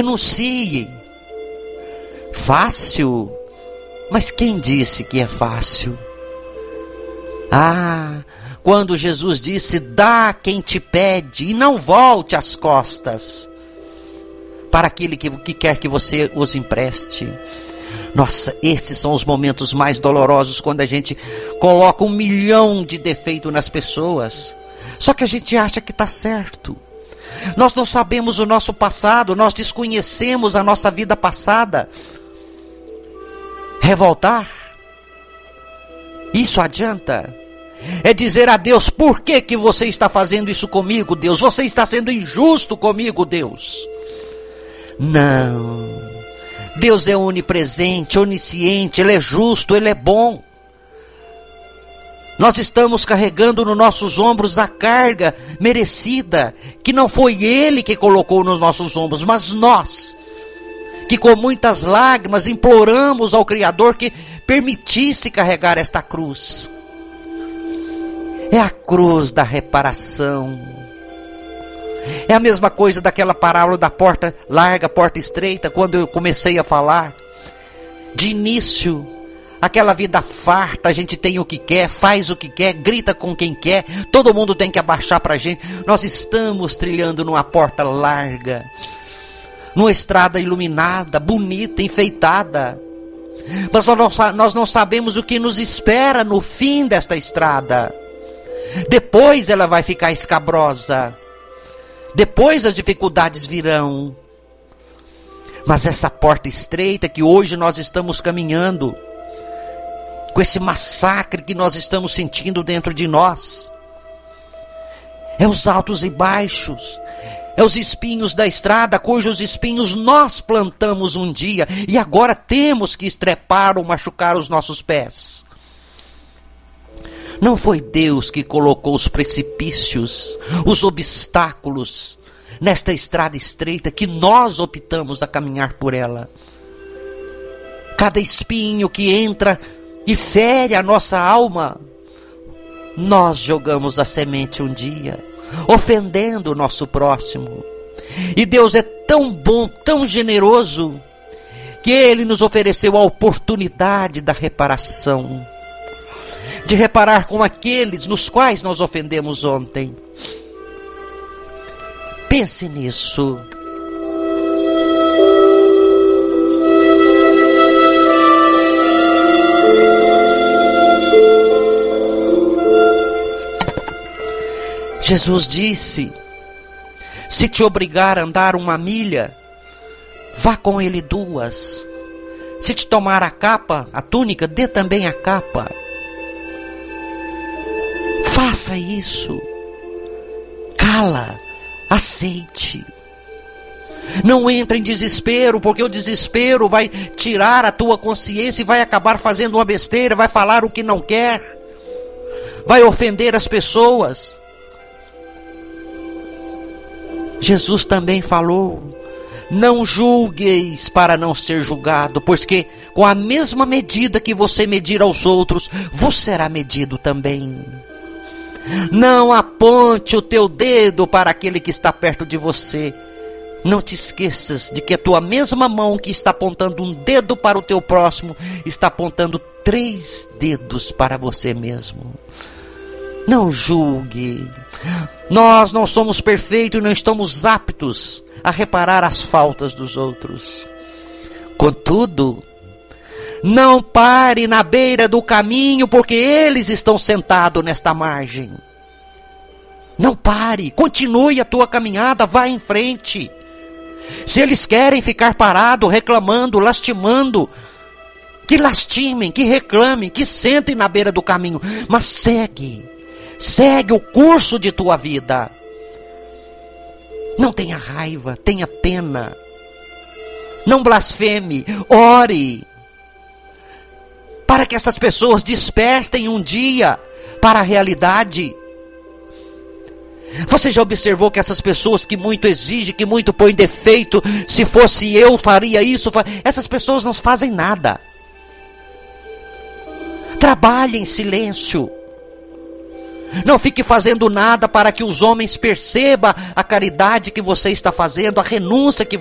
Renuncie. Fácil? Mas quem disse que é fácil? Quando Jesus disse: dá quem te pede e não volte as costas para aquele que quer que você os empreste. Nossa, esses são os momentos mais dolorosos, quando a gente coloca 1 milhão de defeitos nas pessoas, só que a gente acha que está certo. Nós não sabemos o nosso passado, nós desconhecemos a nossa vida passada. Revoltar? Isso adianta? É dizer a Deus: por que você está fazendo isso comigo, Deus? Você está sendo injusto comigo, Deus. Não. Deus é onipresente, onisciente, Ele é justo, Ele é bom. Nós estamos carregando nos nossos ombros a carga merecida, que não foi Ele que colocou nos nossos ombros, mas nós, que com muitas lágrimas imploramos ao Criador que permitisse carregar esta cruz. É a cruz da reparação. É a mesma coisa daquela parábola da porta larga, porta estreita, quando eu comecei a falar. De início, aquela vida farta, a gente tem o que quer, faz o que quer, grita com quem quer, todo mundo tem que abaixar para a gente. Nós estamos trilhando numa porta larga, numa estrada iluminada, bonita, enfeitada. Mas nós não sabemos o que nos espera no fim desta estrada. Depois ela vai ficar escabrosa. Depois as dificuldades virão. Mas essa porta estreita que hoje nós estamos caminhando, com esse massacre que nós estamos sentindo dentro de nós, é os altos e baixos, é os espinhos da estrada, cujos espinhos nós plantamos um dia e agora temos que estrepar ou machucar os nossos pés. Não foi Deus que colocou os precipícios, os obstáculos nesta estrada estreita que nós optamos a caminhar por ela. Cada espinho que entra e fere a nossa alma, nós jogamos a semente um dia, ofendendo o nosso próximo. E Deus é tão bom, tão generoso, que Ele nos ofereceu a oportunidade da reparação, de reparar com aqueles nos quais nós ofendemos ontem. Pense nisso. Jesus disse: se te obrigar a andar 1 milha, vá com ele 2. Se te tomar a capa, a túnica, dê também a capa. Faça isso. Cala, aceite. Não entre em desespero, porque o desespero vai tirar a tua consciência e vai acabar fazendo uma besteira, vai falar o que não quer, vai ofender as pessoas. Jesus também falou: não julgueis para não ser julgado, pois que com a mesma medida que você medir aos outros, vos será medido também. Não aponte o teu dedo para aquele que está perto de você. Não te esqueças de que a tua mesma mão que está apontando um dedo para o teu próximo, está apontando 3 dedos para você mesmo. Não julgue. Nós não somos perfeitos e não estamos aptos a reparar as faltas dos outros. Contudo, não pare na beira do caminho, porque eles estão sentados nesta margem. Não pare, continue a tua caminhada, vá em frente. Se eles querem ficar parados, reclamando, lastimando, que lastimem, que reclamem, que sentem na beira do caminho, mas segue o curso de tua vida. Não tenha raiva, tenha pena. Não blasfeme, ore, para que essas pessoas despertem um dia para a realidade. Você já observou que essas pessoas que muito exigem, que muito põem defeito, se fosse eu faria isso, essas pessoas não fazem nada. Trabalhe em silêncio. Não fique fazendo nada para que os homens percebam a caridade que você está fazendo, a renúncia que